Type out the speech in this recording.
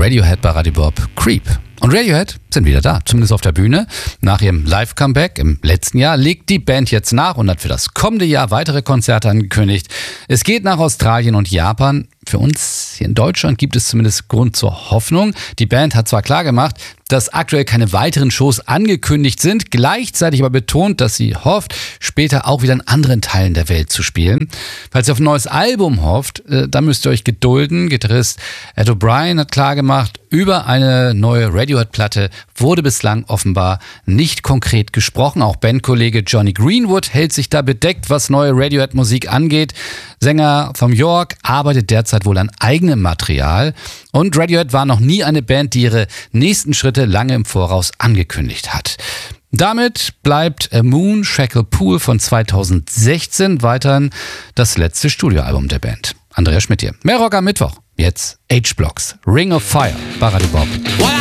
Radiohead bei Radio Bob, Creep. Und Radiohead sind wieder da, zumindest auf der Bühne. Nach ihrem Live-Comeback im letzten Jahr legt die Band jetzt nach und hat für das kommende Jahr weitere Konzerte angekündigt. Es geht nach Australien und Japan. Für uns hier in Deutschland gibt es zumindest Grund zur Hoffnung. Die Band hat zwar klargemacht, dass aktuell keine weiteren Shows angekündigt sind, gleichzeitig aber betont, dass sie hofft, später auch wieder in anderen Teilen der Welt zu spielen. Falls ihr auf ein neues Album hofft, dann müsst ihr euch gedulden. Gitarrist Ed O'Brien hat klargemacht, über eine neue Radiohead-Platte wurde bislang offenbar nicht konkret gesprochen. Auch Bandkollege Johnny Greenwood hält sich da bedeckt, was neue Radiohead-Musik angeht. Sänger vom York arbeitet derzeit wohl an eigenem Material. Und Radiohead war noch nie eine Band, die ihre nächsten Schritte lange im Voraus angekündigt hat. Damit bleibt A Moon Shackle Pool von 2016 weiterhin das letzte Studioalbum der Band. Andreas Schmidt hier. Mehr Rock am Mittwoch. Jetzt H-Blocks, Ring of Fire bei Radio Bob.